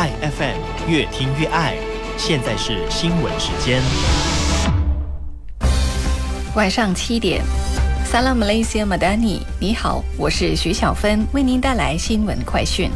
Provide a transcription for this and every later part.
爱 FM， 越听越爱。现在是新闻时间， 晚上7点。Salam Malaysia Madani， 你好，我是徐小芬，为您带来新闻快讯。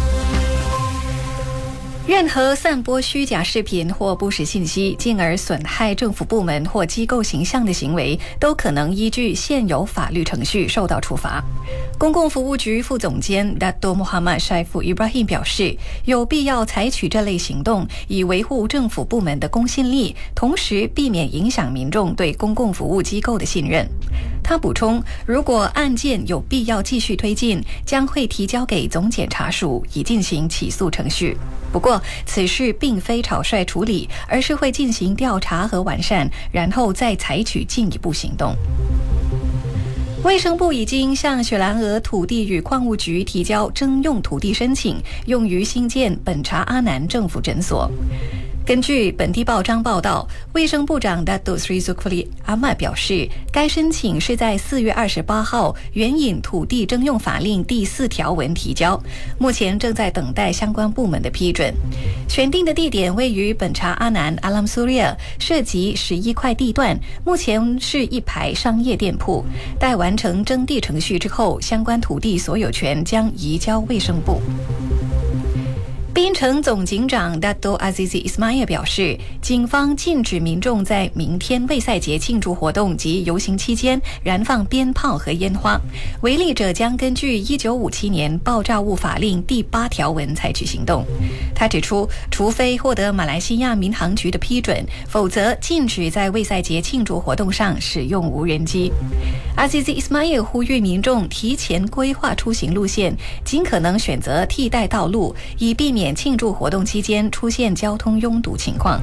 任何散播虚假视频或不实信息，进而损害政府部门或机构形象的行为，都可能依据现有法律程序受到处罚。公共服务局副总监 Dato Muhammad Syaiful Ibrahim 表示，有必要采取这类行动，以维护政府部门的公信力，同时避免影响民众对公共服务机构的信任。他补充，如果案件有必要继续推进，将会提交给总检察署以进行起诉程序。不过，此事并非草率处理，而是会进行调查和完善，然后再采取进一步行动。卫生部已经向雪兰莪土地与矿务局提交征用土地申请，用于新建本查阿南政府诊所。根据本地报章报道，卫生部长 Datuk Seri Zulkifli Ahmad 表示，该申请是在4月28号援引土地征用法令第4条文提交，目前正在等待相关部门的批准。选定的地点位于本查阿南 Alam Suria， 涉及11块地段，目前是一排商业店铺。待完成征地程序之后，相关土地所有权将移交卫生部。槟城总警长 Dato Azizi Ismail 表示，警方禁止民众在明天卫赛节庆祝活动及游行期间燃放鞭炮和烟花，违例者将根据1957年爆炸物法令第8条文采取行动。他指出，除非获得马来西亚民航局的批准，否则禁止在卫赛节庆祝活动上使用无人机。Azizi Ismail 呼吁民众提前规划出行路线，尽可能选择替代道路，以避免庆祝活动期间出现交通拥堵情况。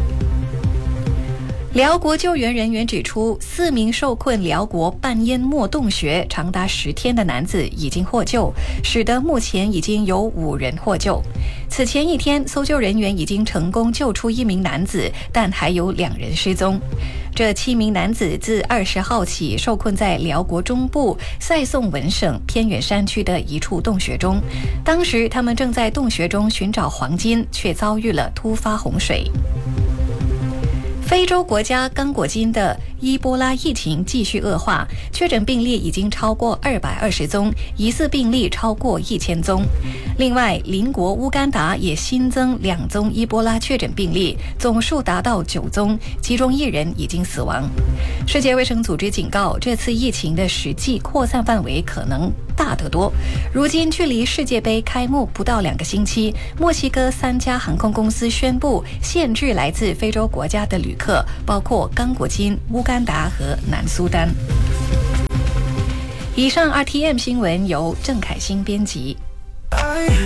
辽国救援人员指出，4名受困辽国半淹没洞穴长达10天的男子已经获救，使得目前已经有5人获救。此前一天，搜救人员已经成功救出1名男子，但还有2人失踪。这7名男子自20号起受困在辽国中部塞颂文省偏远山区的一处洞穴中，当时他们正在洞穴中寻找黄金，却遭遇了突发洪水。非洲国家刚果金的伊波拉疫情继续恶化，确诊病例已经超过220宗，疑似病例超过1000宗。另外，邻国乌干达也新增2宗伊波拉确诊病例，总数达到9宗，其中1人已经死亡。世界卫生组织警告，这次疫情的实际扩散范围可能大得多。如今距离世界杯开幕不到2个星期，墨西哥3家航空公司宣布限制来自非洲国家的旅客，包括刚果金、乌干达和南苏丹。以上 RTM 新闻由郑凯欣编辑。